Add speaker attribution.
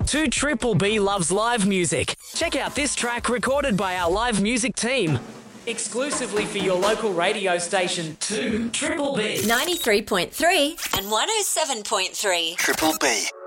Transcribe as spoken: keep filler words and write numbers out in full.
Speaker 1: two Triple B loves live music. Check out this track recorded by our live music team. Exclusively for your local radio station, two Triple B.
Speaker 2: ninety-three point three and one oh seven point three.
Speaker 3: Triple B.